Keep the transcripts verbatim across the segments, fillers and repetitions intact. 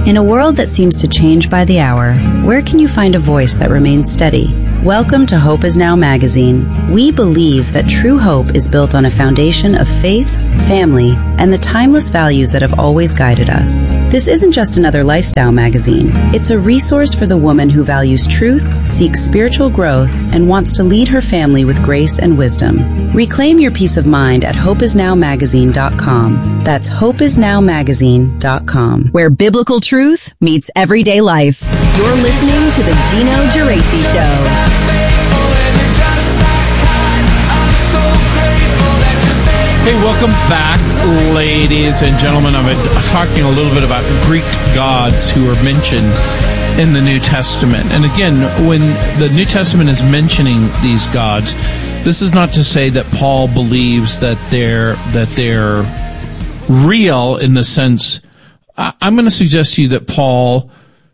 In a world that seems to change by the hour, where can you find a voice that remains steady? Welcome to Hope Is Now magazine. We believe that true hope is built on a foundation of faith, family, and the timeless values that have always guided us. This isn't just another lifestyle magazine. It's a resource for the woman who values truth, seeks spiritual growth, and wants to lead her family with grace and wisdom. Reclaim your peace of mind at hope is now magazine dot com. That's hope is now magazine dot com. Where biblical truth meets everyday life. You're listening to the Gino Geraci Show. Hey, welcome back, ladies and gentlemen. I'm talking a little bit about Greek gods who are mentioned in the New Testament. And again, when the New Testament is mentioning these gods, this is not to say that Paul believes that they're that they're real in the sense. I'm going to suggest to you that Paul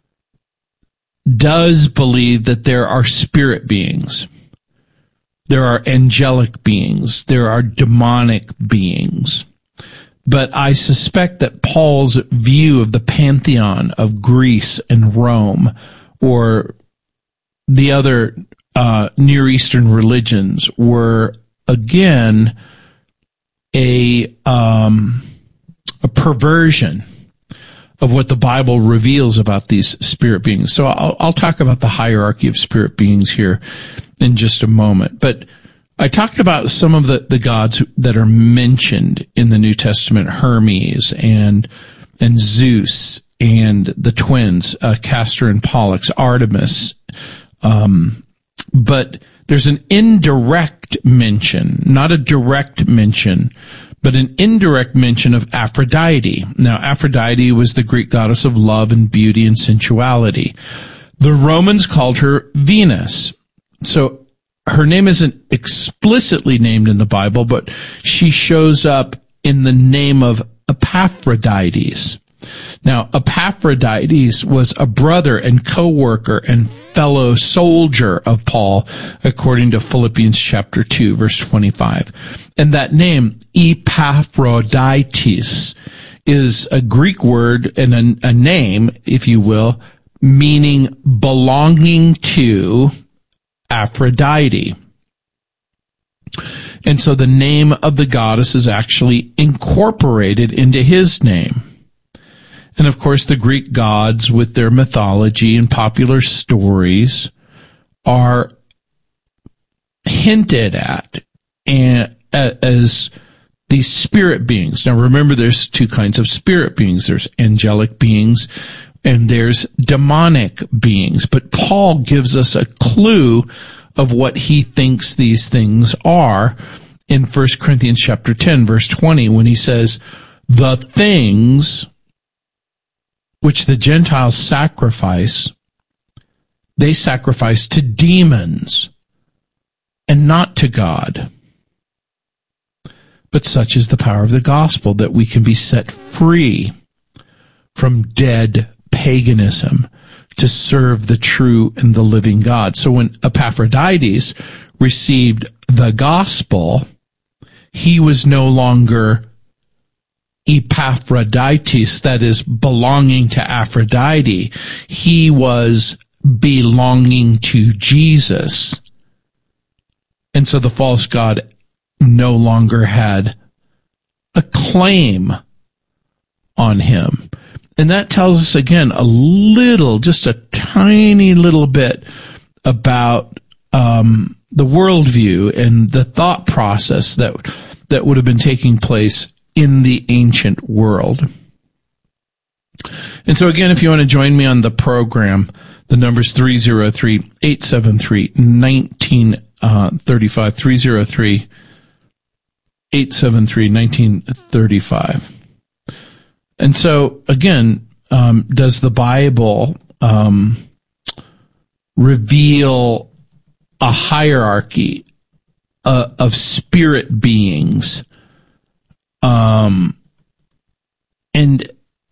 does believe that there are spirit beings. There are angelic beings. There are demonic beings. But I suspect that Paul's view of the pantheon of Greece and Rome, or the other uh, Near Eastern religions, were again a um, a perversion of what the Bible reveals about these spirit beings. So I'll, I'll talk about the hierarchy of spirit beings here in just a moment. But I talked about some of the, the gods that are mentioned in the New Testament: Hermes and and Zeus and the twins, uh, Castor and Pollux, Artemis. Um, but there's an indirect mention, not a direct mention, but an indirect mention of Aphrodite. Now, Aphrodite was the Greek goddess of love and beauty and sensuality. The Romans called her Venus. So her name isn't explicitly named in the Bible, but she shows up in the name of Epaphroditus. Now, Epaphroditus was a brother and co-worker and fellow soldier of Paul, according to Philippians chapter two, verse twenty-five. And that name, Epaphroditus, is a Greek word and a, a name, if you will, meaning belonging to Aphrodite. And so the name of the goddess is actually incorporated into his name. And of course, the Greek gods, with their mythology and popular stories, are hinted at and, as these spirit beings. Now, remember, there's two kinds of spirit beings. There's angelic beings and there's demonic beings. But Paul gives us a clue of what he thinks these things are in First Corinthians chapter ten, verse twenty, when he says, the things which the Gentiles sacrifice, they sacrifice to demons and not to God. But such is the power of the gospel, that we can be set free from dead paganism to serve the true and the living God. So when Epaphroditus received the gospel, he was no longer Epaphroditus, that is, belonging to Aphrodite. He was belonging to Jesus. And so the false god no longer had a claim on him. And that tells us, again, a little, just a tiny little bit about um, the worldview and the thought process that that would have been taking place in the ancient world. And so again, if you want to join me on the program, the number's three oh three, eight seven three, one nine three five, three oh three, eight seven three, one nine three five. And so again, um, does the Bible um, reveal a hierarchy uh, of spirit beings? Um, and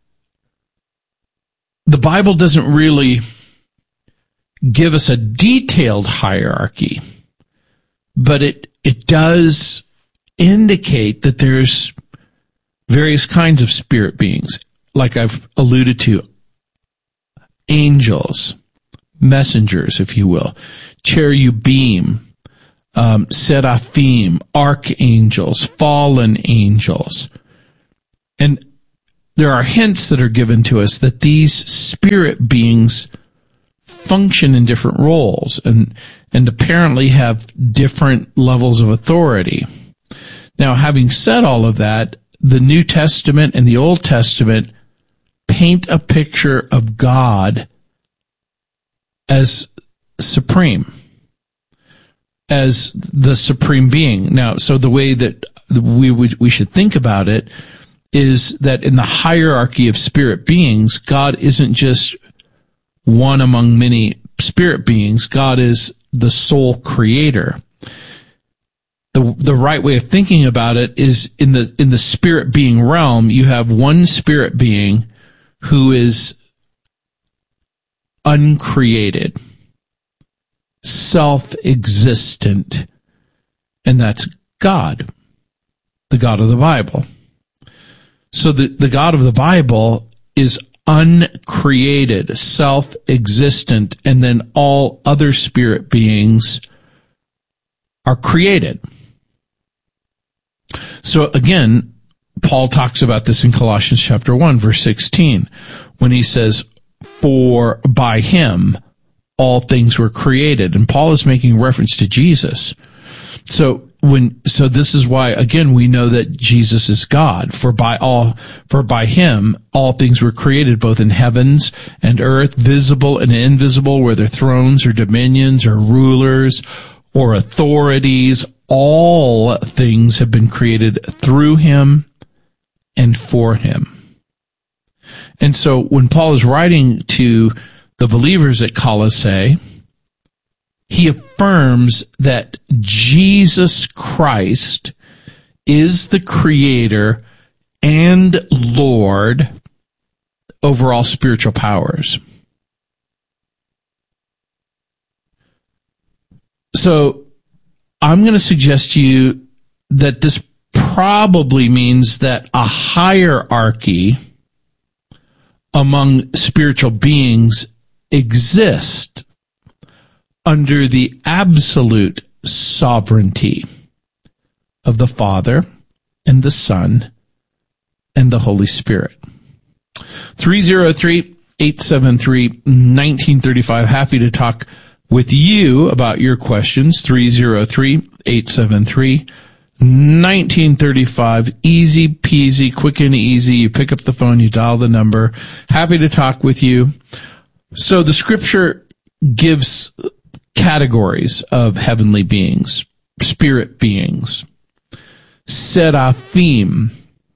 the Bible doesn't really give us a detailed hierarchy, but it, it does indicate that there's various kinds of spirit beings. Like I've alluded to, angels, messengers, if you will, cherubim, um, seraphim, archangels, fallen angels. And there are hints that are given to us that these spirit beings function in different roles and, and apparently have different levels of authority. Now, having said all of that, the New Testament and the Old Testament paint a picture of God as supreme, as the supreme being. Now, so the way that we would, we should think about it is that in the hierarchy of spirit beings, God isn't just one among many spirit beings. God is the sole creator. The, the right way of thinking about it is in the, in the spirit being realm, you have one spirit being who is uncreated, self-existent, and that's God, the God of the Bible. So the, the God of the Bible is uncreated, self-existent, and then all other spirit beings are created. So again, Paul talks about this in Colossians chapter one, verse sixteen, when he says, for by him all things were created. And Paul is making reference to Jesus. So when, so this is why, again, we know that Jesus is God. For by all, for by him all things were created, both in heavens and earth, visible and invisible, whether thrones or dominions or rulers or authorities. All things have been created through him and for him. And so when Paul is writing to the believers at Colossae, he affirms that Jesus Christ is the creator and Lord over all spiritual powers. So I'm going to suggest to you that this probably means that a hierarchy among spiritual beings exist under the absolute sovereignty of the Father and the Son and the Holy Spirit. three oh three, eight seven three, one nine three five. Happy to talk with you about your questions. three oh three, eight seven three, one nine three five. Easy peasy, quick and easy. You pick up the phone, you dial the number. Happy to talk with you. So the scripture gives categories of heavenly beings, spirit beings. Seraphim.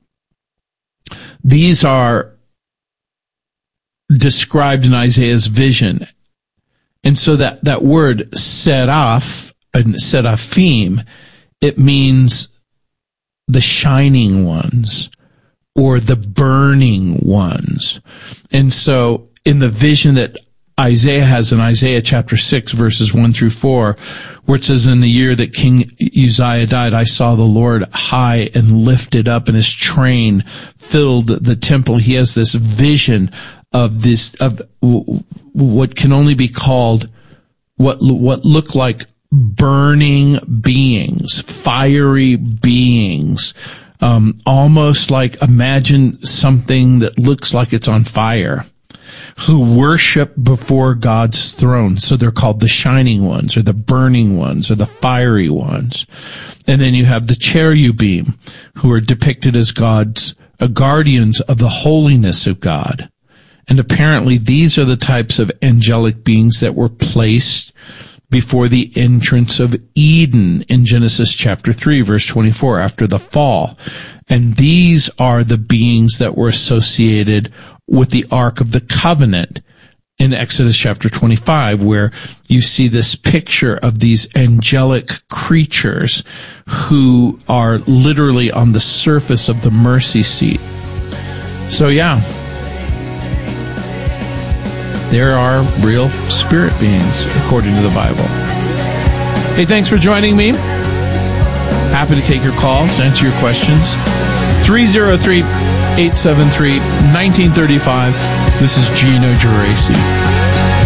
These are described in Isaiah's vision. And so that, that word seraph, and seraphim, it means the shining ones or the burning ones. And so in the vision that Isaiah has in Isaiah chapter six, verses one through four, where it says, in the year that King Uzziah died, I saw the Lord high and lifted up, and his train filled the temple. He has this vision of this, of what can only be called what, what look like burning beings, fiery beings, um, almost like, imagine something that looks like it's on fire, who worship before God's throne. So they're called the shining ones, or the burning ones, or the fiery ones. And then you have the cherubim, who are depicted as God's uh, guardians of the holiness of God. And apparently these are the types of angelic beings that were placed before the entrance of Eden in Genesis chapter three, verse twenty-four, after the fall. And these are the beings that were associated with the Ark of the Covenant in Exodus chapter twenty-five, where you see this picture of these angelic creatures who are literally on the surface of the mercy seat. So yeah, there are real spirit beings according to the Bible. Hey, thanks for joining me. Happy to take your calls, answer your questions. three oh three, eight seven three, one nine three five. This is Gino Geraci.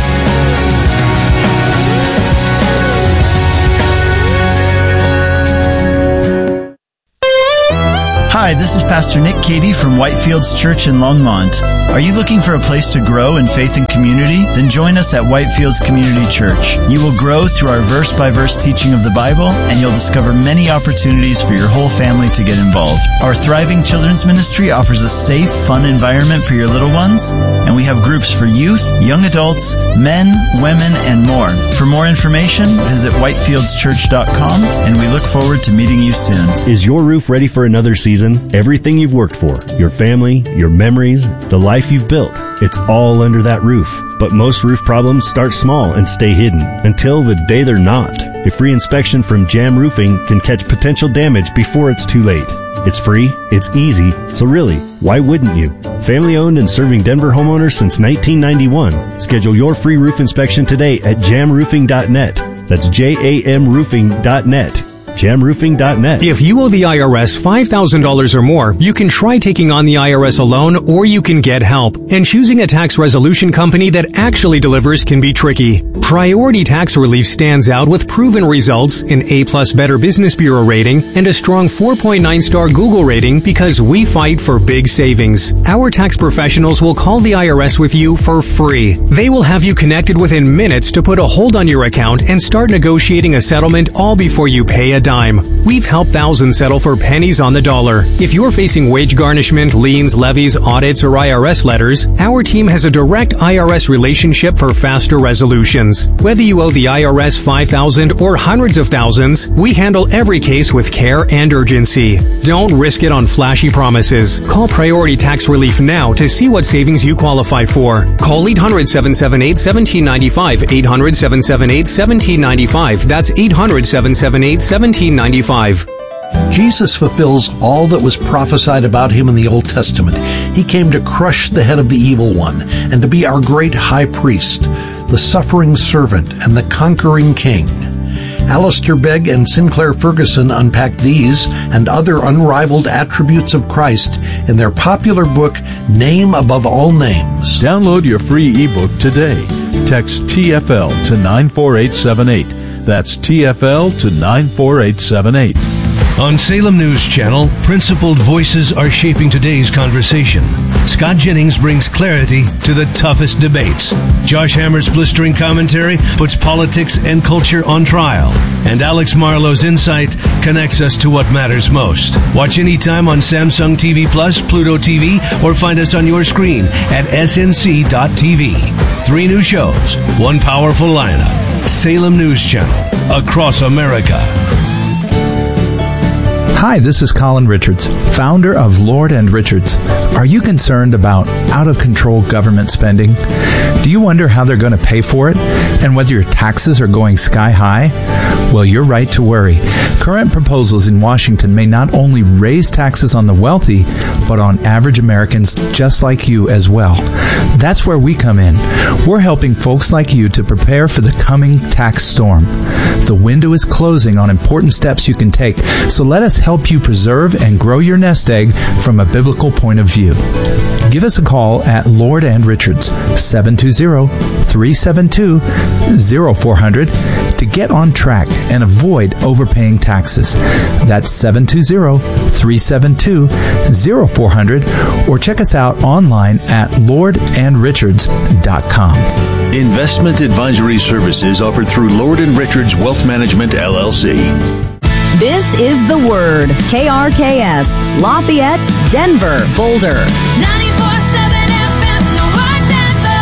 Hi, this is Pastor Nick Cady from Whitefields Church in Longmont. Are you looking for a place to grow in faith and community? Then join us at Whitefields Community Church. You will grow through our verse-by-verse teaching of the Bible, and you'll discover many opportunities for your whole family to get involved. Our thriving children's ministry offers a safe, fun environment for your little ones, and we have groups for youth, young adults, men, women, and more. For more information, visit whitefields church dot com, and we look forward to meeting you soon. Is your roof ready for another season? Everything you've worked for, your family, your memories, the life you've built, it's all under that roof. But most roof problems start small and stay hidden until the day they're not. A free inspection from Jam Roofing can catch potential damage before it's too late. It's free, it's easy, so really, why wouldn't you? Family owned and serving Denver homeowners since nineteen ninety-one. Schedule your free roof inspection today at jam roofing dot net. That's J A M roofing dot net. jam roofing dot net. If you owe the I R S five thousand dollars or more, you can try taking on the I R S alone, or you can get help. And choosing a tax resolution company that actually delivers can be tricky. Priority Tax Relief stands out with proven results, an A-plus Better Business Bureau rating, and a strong four point nine star Google rating because we fight for big savings. Our tax professionals will call the I R S with you for free. They will have you connected within minutes to put a hold on your account and start negotiating a settlement all before you pay a dime. We've helped thousands settle for pennies on the dollar. If you're facing wage garnishment, liens, levies, audits, or I R S letters, our team has a direct I R S relationship for faster resolutions. Whether you owe the I R S five thousand dollars or hundreds of thousands, we handle every case with care and urgency. Don't risk it on flashy promises. Call Priority Tax Relief now to see what savings you qualify for. Call eight hundred, seven seven eight, one seven nine five, eight hundred, seven seven eight, one seven nine five. That's eight hundred, seven seven eight, one seven nine five. Jesus fulfills all that was prophesied about him in the Old Testament. He came to crush the head of the evil one and to be our great high priest, the suffering servant and the conquering king. Alistair Begg and Sinclair Ferguson unpack these and other unrivaled attributes of Christ in their popular book, Name Above All Names. Download your free ebook today. Text T F L to nine four eight seven eight. That's T F L to nine four eight seven eight. On Salem News Channel, principled voices are shaping today's conversation. Scott Jennings brings clarity to the toughest debates. Josh Hammer's blistering commentary puts politics and culture on trial. And Alex Marlowe's insight connects us to what matters most. Watch anytime on Samsung T V Plus, Pluto T V, or find us on your screen at S N C dot T V. Three new shows, one powerful lineup. Salem News Channel, across America. Hi, this is Colin Richards, founder of Lord and Richards. Are you concerned about out-of-control government spending? Do you wonder how they're going to pay for it and whether your taxes are going sky high? Well, you're right to worry. Current proposals in Washington may not only raise taxes on the wealthy, but on average Americans just like you as well. That's where we come in. We're helping folks like you to prepare for the coming tax storm. The window is closing on important steps you can take, so let us help you preserve and grow your nest egg from a biblical point of view. Give us a call at Lord and Richards, seven two zero, three seven two, zero four zero zero to get on track and avoid overpaying taxes. That's seven two zero, three seven two, zero four zero zero, or check us out online at lord and richards dot com. Investment advisory services offered through Lord and Richards Wealth Management, L L C. This is The Word, K R K S, Lafayette, Denver, Boulder. ninety-four seven F M, North Denver.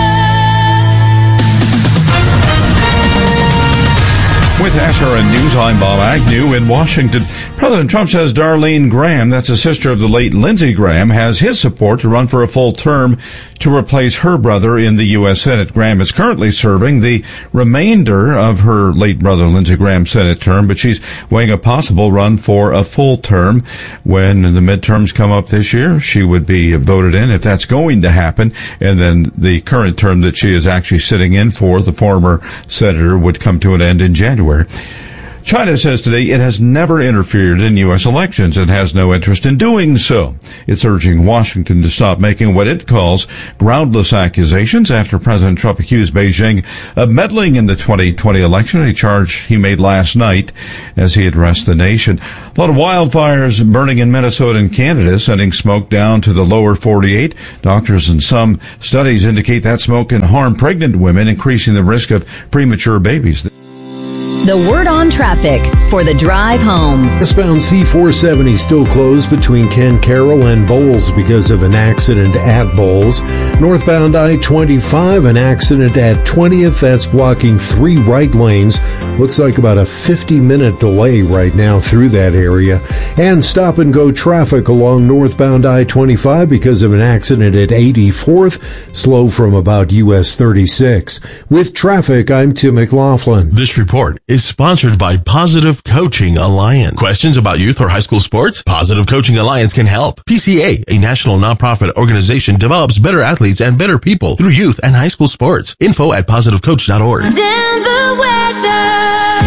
With S R N News, I'm Bob Agnew in Washington. President Trump says Darlene Graham, that's a sister of the late Lindsey Graham, has his support to run for a full term to replace her brother in the U S Senate. Graham is currently serving the remainder of her late brother Lindsey Graham's Senate term, but she's weighing a possible run for a full term. When the midterms come up this year, she would be voted in if that's going to happen, and then the current term that she is actually sitting in for, the former senator, would come to an end in January. China says today it has never interfered in U S elections and has no interest in doing so. It's urging Washington to stop making what it calls groundless accusations after President Trump accused Beijing of meddling in the twenty twenty election, a charge he made last night as he addressed the nation. A lot of wildfires burning in Minnesota and Canada, sending smoke down to the lower forty-eight. Doctors and some studies indicate that smoke can harm pregnant women, increasing the risk of premature babies. The word on traffic for the drive home. Westbound C four seventy still closed between Ken Carroll and Bowles because of an accident at Bowles. Northbound I twenty-five, an accident at twentieth. That's blocking three right lanes. Looks like about a fifty minute delay right now through that area. And stop and go traffic along northbound I twenty-five because of an accident at eighty-fourth. Slow from about U S thirty-six. With traffic, I'm Tim McLaughlin. This report is sponsored by Positive Coaching Alliance. Questions about youth or high school sports? Positive Coaching Alliance can help. P C A, a national nonprofit organization, develops better athletes and better people through youth and high school sports. Info at positive coach dot org. Denver weather.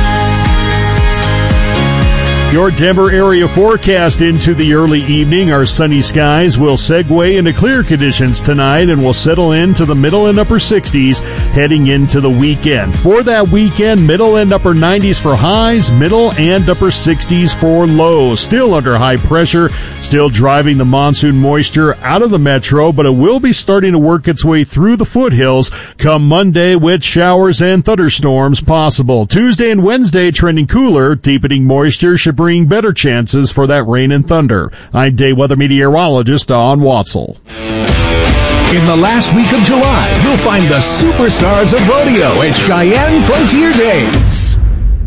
Your Denver area forecast into the early evening. Our sunny skies will segue into clear conditions tonight and will settle into the middle and upper sixties heading into the weekend. For that weekend, middle and upper nineties for highs, middle and upper sixties for lows. Still under high pressure, still driving the monsoon moisture out of the metro, but it will be starting to work its way through the foothills come Monday with showers and thunderstorms possible. Tuesday and Wednesday trending cooler, deepening moisture should bring better chances for that rain and thunder. I'm day weather meteorologist Don Watzel. In the last week of July, you'll find the superstars of rodeo at Cheyenne Frontier Days.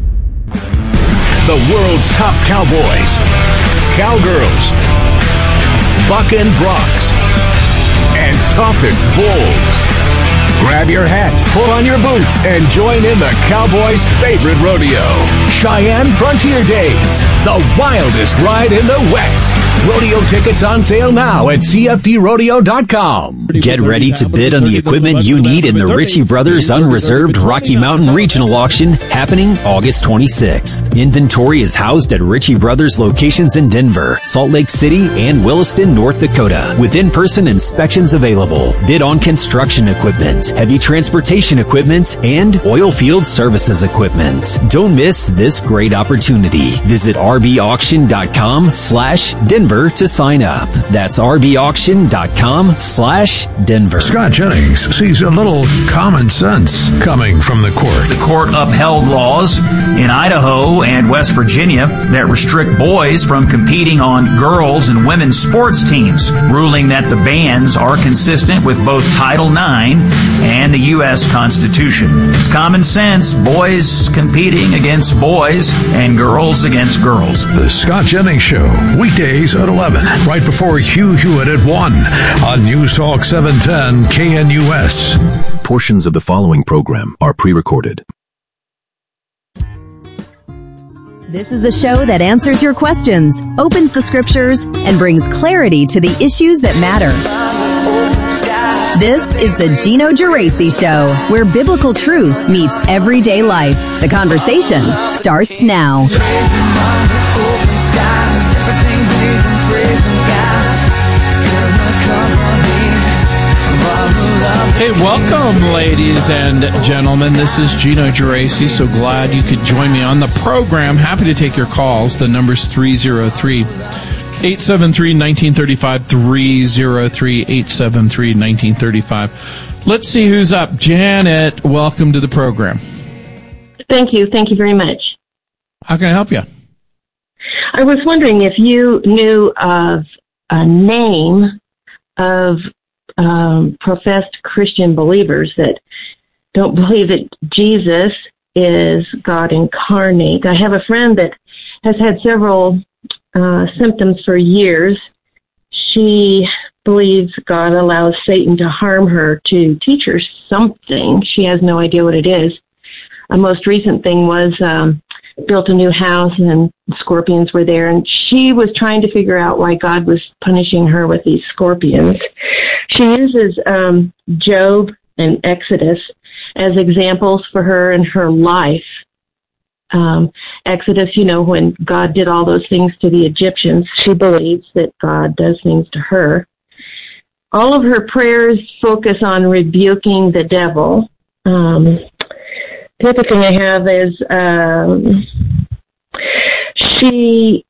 The world's top cowboys, cowgirls, buck and broncs, and toughest bulls. Grab your hat, pull on your boots, and join in the Cowboys' favorite rodeo. Cheyenne Frontier Days, the wildest ride in the West. Rodeo tickets on sale now at C F D rodeo dot com. Get ready to bid on the equipment you need in the Ritchie Brothers Unreserved Rocky Mountain Regional Auction happening August twenty-sixth. Inventory is housed at Ritchie Brothers locations in Denver, Salt Lake City, and Williston, North Dakota, with in-person inspections available. Bid on construction equipment, heavy transportation equipment, and oil field services equipment. Don't miss this great opportunity. Visit r b auction dot com slash Denver to sign up. That's r b auction dot com slash Denver. Scott Jennings sees a little common sense coming from the court. The court upheld laws in Idaho and West Virginia that restrict boys from competing on girls' and women's sports teams, ruling that the bans are consistent with both Title nine and the U S Constitution. It's common sense, boys competing against boys and girls against girls. The Scott Jennings Show, weekdays at eleven, right before Hugh Hewitt at one on News Talk seven ten K N U S. Portions of the following program are pre-recorded. This is the show that answers your questions, opens the scriptures, and brings clarity to the issues that matter. This is the Gino Geraci Show, where biblical truth meets everyday life. The conversation starts now. Hey, welcome, ladies and gentlemen. This is Gino Geraci. So glad you could join me on the program. Happy to take your calls. The number's three oh three, eight seven three, one nine three five, three oh three, eight seven three, one nine three five. Let's see who's up. Janet, welcome to the program. Thank you. Thank you very much. How can I help you? I was wondering if you knew of a name of um, professed Christian believers that don't believe that Jesus is God incarnate. I have a friend that has had several uh, symptoms for years. She believes God allows Satan to harm her to teach her something. She has no idea what it is. A most recent thing was um, built a new house and scorpions were there, and she was trying to figure out why God was punishing her with these scorpions. She uses um, Job and Exodus as examples for her in her life. um, Exodus, you know, when God did all those things to the Egyptians, she believes that God does things to her. All of her prayers focus on rebuking the devil. Um, the other thing I have is um, she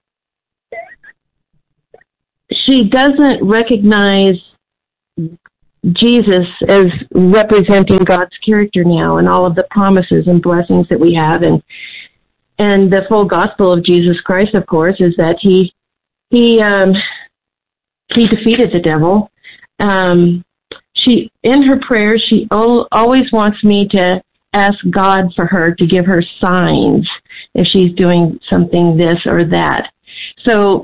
she doesn't recognize Jesus as representing God's character now, and all of the promises and blessings that we have, and and the full gospel of Jesus Christ, of course, is that he he um, he defeated the devil. Um, she in her prayers, she al- always wants me to ask God for her to give her signs if she's doing something this or that. So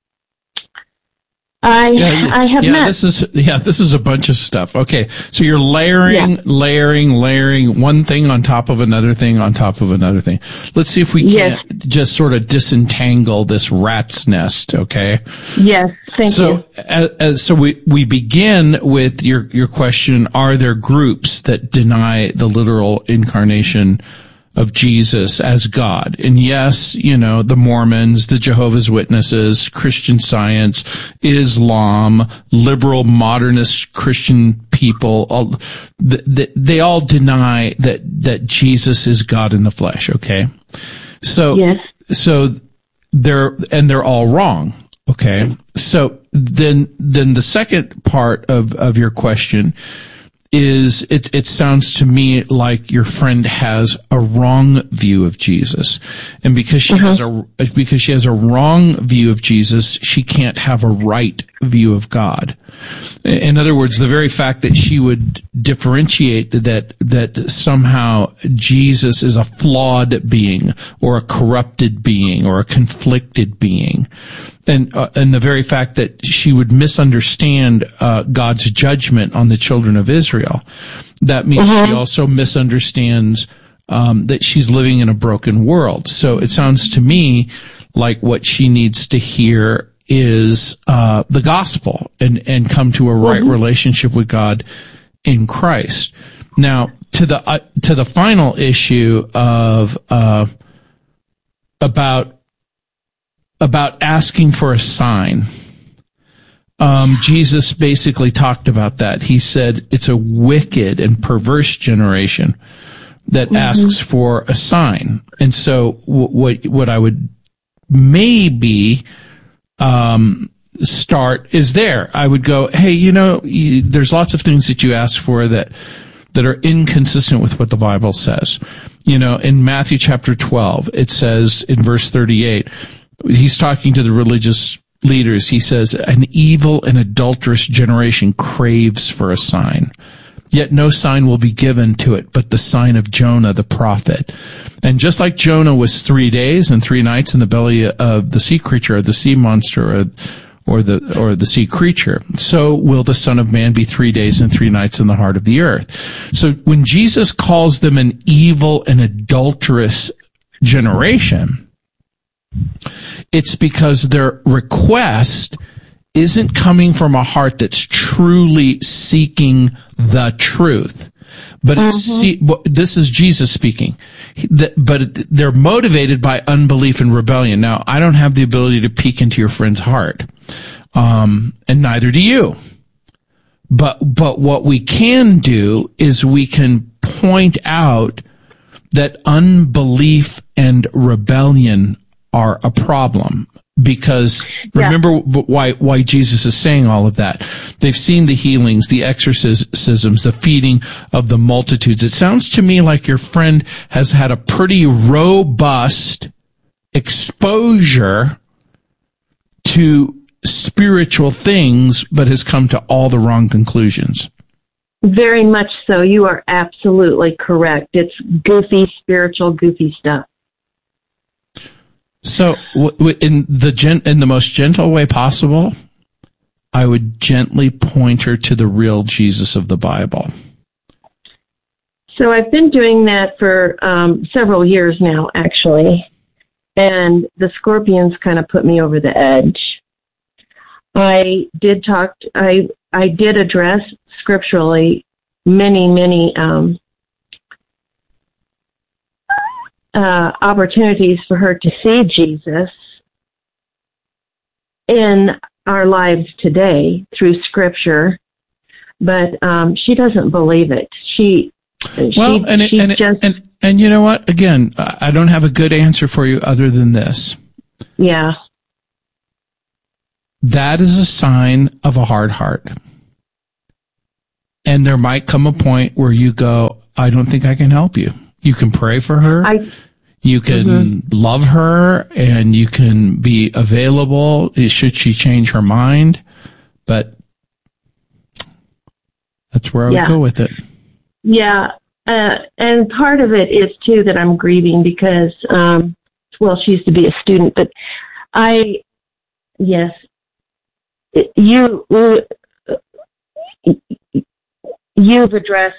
I yeah, I have yeah, met. This is yeah, this is a bunch of stuff. Okay, so you're layering, yeah. layering, layering one thing on top of another thing on top of another thing. Let's see if we yes. can't just sort of disentangle this rat's nest. Okay. Yes. Thank so, you. As, as, so we we begin with your your question: are there groups that deny the literal incarnation of Jesus as God? And yes, you know, the Mormons, the Jehovah's Witnesses, Christian Science, Islam, liberal modernist Christian people, all, they, they all deny that, that Jesus is God in the flesh, okay? So, yes. so they're, and they're all wrong, okay? So then, then the second part of, of your question is it it sounds to me like your friend has a wrong view of Jesus. And because she uh-huh. has a because she has a wrong view of Jesus, she can't have a right view of God. In other words, the very fact that she would differentiate that that somehow Jesus is a flawed being or a corrupted being or a conflicted being, and uh, and the very fact that she would misunderstand uh, God's judgment on the children of Israel, that means mm-hmm. she also misunderstands um, that she's living in a broken world. So it sounds to me like what she needs to hear is uh the gospel and and come to a right mm-hmm. relationship with God in Christ. Now, to the uh, to the final issue of uh about about asking for a sign. Um Jesus basically talked about that. He said it's a wicked and perverse generation that mm-hmm. asks for a sign. And so w- what what I would maybe Um, start is there. I would go, hey, you know, you, there's lots of things that you ask for that, that are inconsistent with what the Bible says. You know, in Matthew chapter twelve, it says in verse thirty-eight, he's talking to the religious leaders. He says, an evil and adulterous generation craves for a sign. Yet no sign will be given to it but the sign of Jonah the prophet. And just like Jonah was three days and three nights in the belly of the sea creature or the sea monster or, or the or the sea creature, so will the Son of Man be three days and three nights in the heart of the earth. So when Jesus calls them an evil and adulterous generation, it's because their request isn't coming from a heart that's truly seeking the truth. But it's, see, this is Jesus speaking. But they're motivated by unbelief and rebellion. Now, I don't have the ability to peek into your friend's heart. Um, and neither do you. But, but what we can do is we can point out that unbelief and rebellion are a problem. Because remember yeah. why why Jesus is saying all of that. They've seen the healings, the exorcisms, the feeding of the multitudes. It sounds to me like your friend has had a pretty robust exposure to spiritual things, but has come to all the wrong conclusions. Very much so. You are absolutely correct. It's goofy, spiritual, goofy stuff. So, in the gen- in the most gentle way possible, I would gently point her to the real Jesus of the Bible. So I've been doing that for um, several years now, actually, and the scorpions kind of put me over the edge. I did talk. I I did address scripturally many many. Um, uh, opportunities for her to see Jesus in our lives today through Scripture, but um, she doesn't believe it. She well, she, and, it, she and, just it, and and you know what? Again, I don't have a good answer for you other than this. Yeah, that is a sign of a hard heart, and there might come a point where you go, "I don't think I can help you." You can pray for her. I, you can mm-hmm. love her, and you can be available should she change her mind. But that's where I would yeah. go with it. Yeah, uh, and part of it is, too, that I'm grieving because, um, well, she used to be a student, but I, yes, you, you've addressed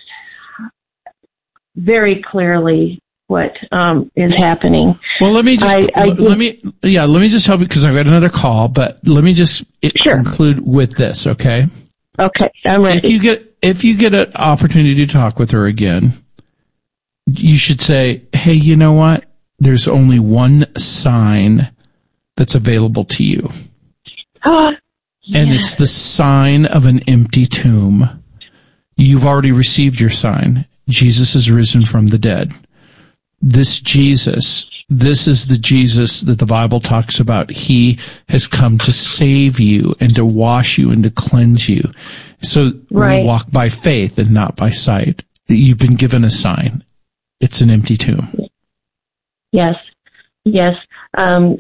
very clearly what um, is happening. Well, let me just I, I, let me yeah let me just help you because I've got another call. But let me just it, sure. conclude with this, okay? Okay, I'm ready. If you get if you get an opportunity to talk with her again, you should say, "Hey, you know what? There's only one sign that's available to you, oh, yes. and it's the sign of an empty tomb. You've already received your sign. Jesus is risen from the dead. This Jesus, this is the Jesus that the Bible talks about. He has come to save you and to wash you and to cleanse you. So right. we walk by faith and not by sight. You've been given a sign. It's an empty tomb." Yes. Yes. Um,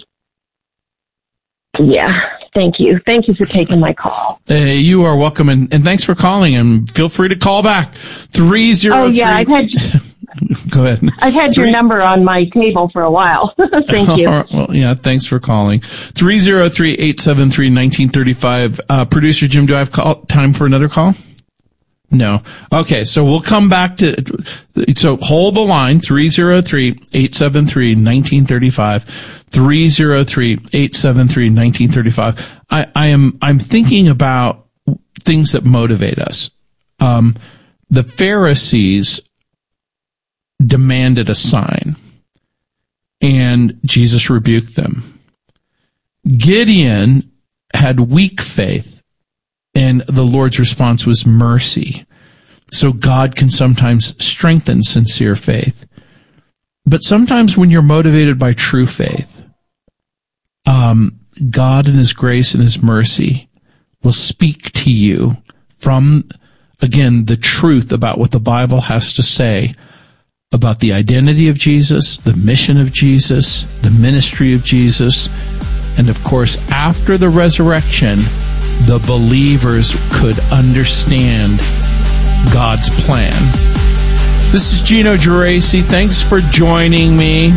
yeah. Thank you. Thank you for taking my call. Uh, you are welcome, and, and thanks for calling, and feel free to call back. three zero three Oh, yeah, I've had... Go ahead. I've had your Three... number on my table for a while. Thank you. Well, yeah, thanks for calling. three zero three, eight seven three, one nine three five. Uh, Producer Jim, do I have call, time for another call? No. Okay, so we'll come back to, so hold the line, three zero three, eight seven three, one nine three five, three zero three, eight seven three, one nine three five. I, I am, I'm thinking about things that motivate us. Um, the Pharisees demanded a sign, and Jesus rebuked them. Gideon had weak faith, and the Lord's response was mercy. So God can sometimes strengthen sincere faith. But sometimes when you're motivated by true faith, um, God in His grace and His mercy will speak to you from, again, the truth about what the Bible has to say about the identity of Jesus, the mission of Jesus, the ministry of Jesus, and of course, after the resurrection, the believers could understand God's plan. This is Gino Geraci. Thanks for joining me.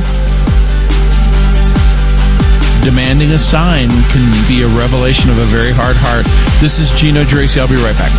Demanding a sign can be a revelation of a very hard heart. This is Gino Geraci. I'll be right back.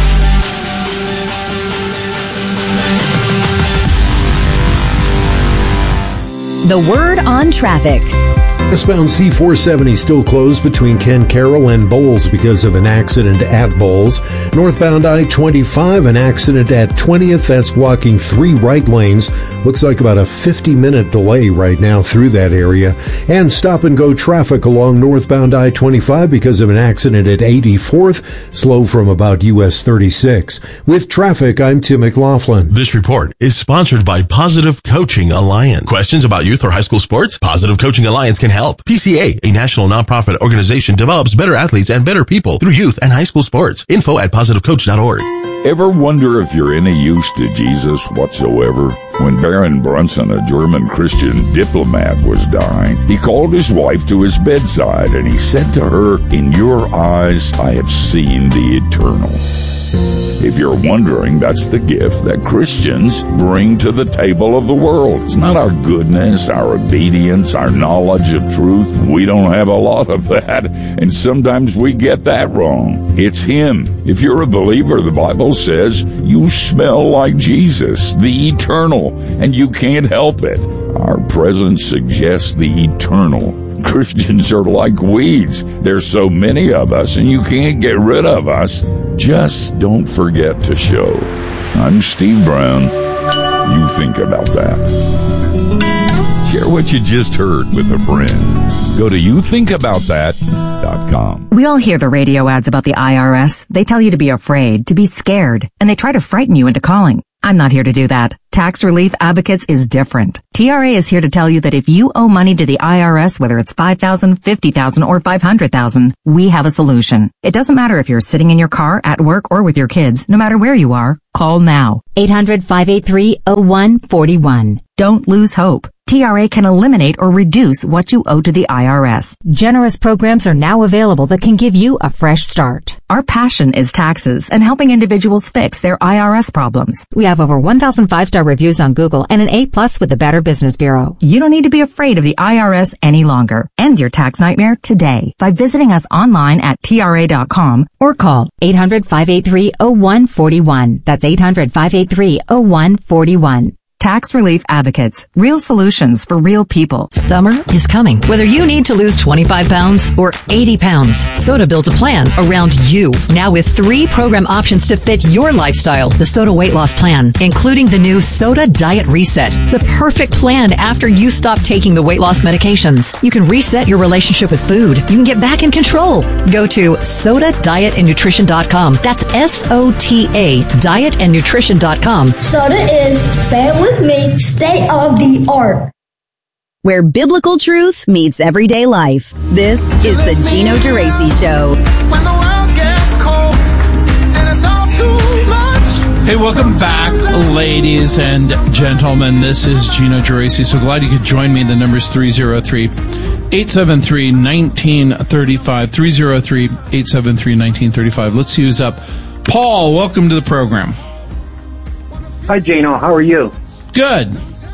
The Word on Traffic. Westbound C four seventy still closed between Ken Carroll and Bowles because of an accident at Bowles. Northbound I twenty-five, an accident at twentieth. That's blocking three right lanes. Looks like about a fifty-minute delay right now through that area. And stop-and-go traffic along northbound I twenty-five because of an accident at eighty-fourth. Slow from about U S thirty-six. With traffic, I'm Tim McLaughlin. This report is sponsored by Positive Coaching Alliance. Questions about youth or high school sports? Positive Coaching Alliance can help. P C A, a national nonprofit organization, develops better athletes and better people through youth and high school sports. Info at positive coach dot org. Ever wonder if you're any use to Jesus whatsoever? When Baron Brunson, a German Christian diplomat, was dying, he called his wife to his bedside and he said to her, "In your eyes I have seen the eternal." If you're wondering, that's the gift that Christians bring to the table of the world. It's not our goodness, our obedience, our knowledge of truth. We don't have a lot of that, and sometimes we get that wrong. It's Him. If you're a believer, the Bible says you smell like Jesus, the eternal, and you can't help it. Our presence suggests the eternal. Christians are like weeds. There's so many of us, and you can't get rid of us. Just don't forget to show. I'm Steve Brown. You think about that. Share what you just heard with a friend. Go to you think about that dot com. We all hear the radio ads about the I R S. They tell you to be afraid, to be scared, and they try to frighten you into calling. I'm not here to do that. Tax Relief Advocates is different. T R A is here to tell you that if you owe money to the I R S, whether it's five thousand dollars, fifty thousand dollars, or five hundred thousand dollars, we have a solution. It doesn't matter if you're sitting in your car, at work, or with your kids. No matter where you are, call now. eight hundred, five eight three, oh one four one. Don't lose hope. T R A can eliminate or reduce what you owe to the I R S. Generous programs are now available that can give you a fresh start. Our passion is taxes and helping individuals fix their I R S problems. We have over one thousand five-star reviews on Google and an A plus with the Better Business Bureau. You don't need to be afraid of the I R S any longer. End your tax nightmare today by visiting us online at T R A dot com or call eight hundred, five eight three, oh one four one. That's eight hundred, five eight three, oh one four one. Tax Relief Advocates. Real solutions for real people. Summer is coming. Whether you need to lose twenty-five pounds or eighty pounds, Soda builds a plan around you. Now with three program options to fit your lifestyle. The Soda Weight Loss Plan, including the new Soda Diet Reset. The perfect plan after you stop taking the weight loss medications. You can reset your relationship with food. You can get back in control. Go to soda diet and nutrition dot com. That's S O T A, diet and nutrition dot com. Soda is, say it with me, state of the art. Where biblical truth meets everyday life. This is the Gino Geraci Show. When the world gets cold and it's all too much. Hey, welcome back, ladies and gentlemen. This is Gino Geraci. So glad you could join me. The number's three oh three, eight seven three, one nine three five. three oh three, eight seven three, one nine three five. Let's use up Paul. Welcome to the program. Hi, Gino. How are you? Good.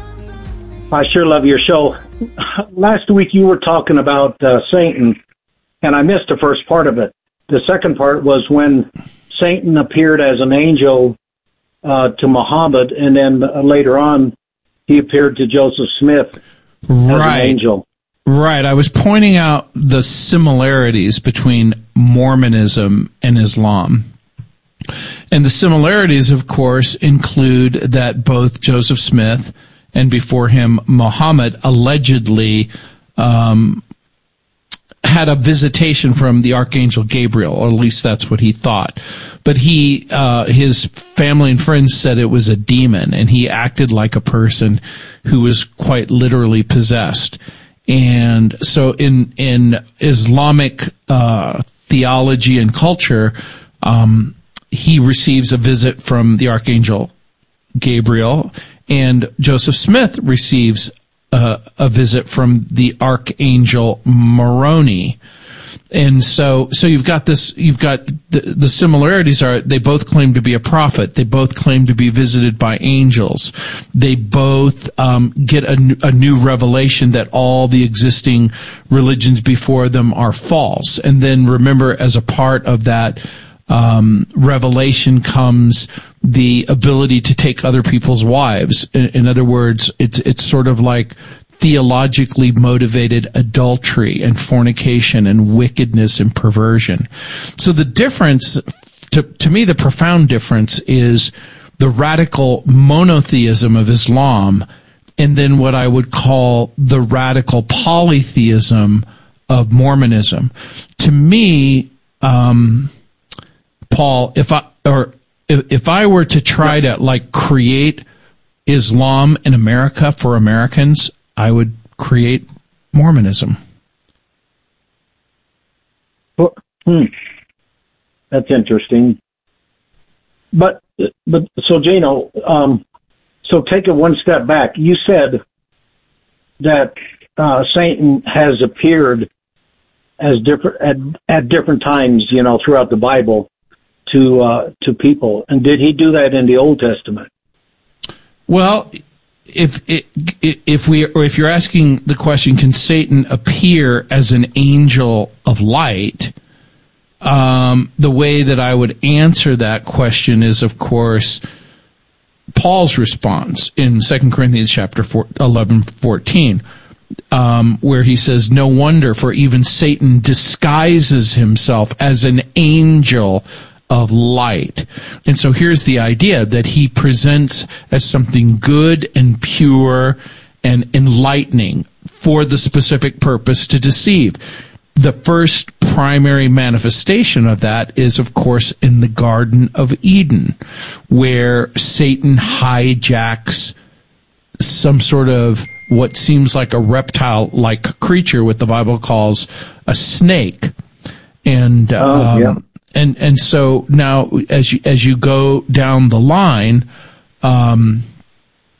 I sure love your show. Last week you were talking about uh, Satan, and I missed the first part of it. The second part was when Satan appeared as an angel uh, to Muhammad, and then uh, later on he appeared to Joseph Smith as Right. an angel. Right. I was pointing out the similarities between Mormonism and Islam. And the similarities, of course, include that both Joseph Smith and before him Muhammad allegedly um, had a visitation from the Archangel Gabriel, or at least that's what he thought. But he, uh, his family and friends said it was a demon, and he acted like a person who was quite literally possessed. And so in, in Islamic, uh, theology and culture, um, he receives a visit from the Archangel Gabriel, and Joseph Smith receives a, a visit from the Archangel Moroni. And so, so you've got this, you've got the, the similarities are they both claim to be a prophet. They both claim to be visited by angels. They both, um, get a, a new revelation that all the existing religions before them are false. And then remember, as a part of that, Um, revelation comes the ability to take other people's wives. In, in other words, it's, it's sort of like theologically motivated adultery and fornication and wickedness and perversion. So the difference, to, to me, the profound difference is the radical monotheism of Islam and then what I would call the radical polytheism of Mormonism. To me, um, Paul, if I, or if, if I were to try to like create Islam in America for Americans, I would create Mormonism. Well, hmm. That's interesting. But, but, so Gino, um, so take it one step back. You said that, uh, Satan has appeared as different, at, at different times, you know, throughout the Bible. To uh, to people, and did he do that in the Old Testament? Well, if if we or if you're asking the question, can Satan appear as an angel of light? Um, the way that I would answer that question is, of course, Paul's response in Second Corinthians chapter eleven, fourteen, um, where he says, "No wonder, for even Satan disguises himself as an angel of light." And so here's the idea that he presents as something good and pure and enlightening for the specific purpose to deceive. The first primary manifestation of that is, of course, in the Garden of Eden, where Satan hijacks some sort of what seems like a reptile-like creature, what the Bible calls a snake. And, Oh, um, yeah. and, and so now as you, as you go down the line, um,